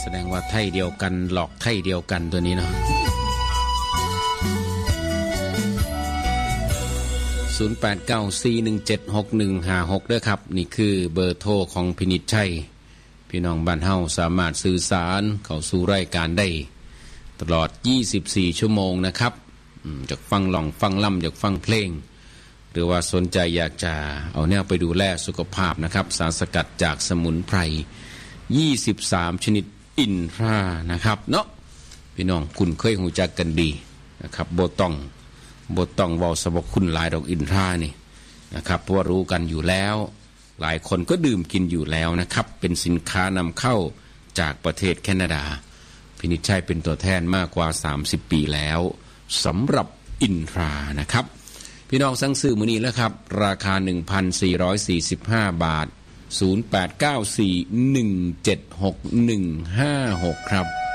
ดงว่าไทยเดียวกันหลอกไทยเดียวกันตัวนี้เนาะ0894176156ด้วยครับนี่คือเบอร์โทรของพินิจชัยพี่น้องบ้านเฮาสามารถสื่อสารเข้าสู่รายการได้ตลอด24ชั่วโมงนะครับจากฟังหล่องฟังล่ำจากฟังเพลงหรือว่าสนใจอยากจะเอาแนวไปดูแลสุขภาพนะครับสารสกัดจากสมุนไพร23ชนิดอินทรานะครับเนาะพี่น้องคุณเคยหูจักกันดีนะครับบ่ต้องเว้าสรรพคุณหลายดอกอินทรานี่นะครับเพราะว่ารู้กันอยู่แล้วหลายคนก็ดื่มกินอยู่แล้วนะครับเป็นสินค้านำเข้าจากประเทศแคนาดาพินิจชัยเป็นตัวแทนมากกว่า30ปีแล้วสำหรับอินทรานะครับพี่น้องสั่งซื้อมื้อนี้แล้วครับราคา 1,445 บาท0894176156ครับ